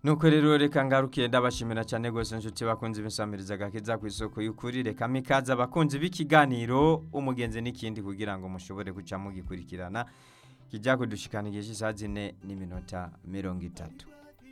nuko rero reka ngarukiye ndabashimira cyane gose nshuti bakunze ibisamiriza gakiza ku isoko y'ukuri reka mikaza abakunzi b'ikiganiro umugenzi n'ikindi kugira ngo mushobore guca mugikurikirana kijya kudushikana igihe cy'isaha 4:30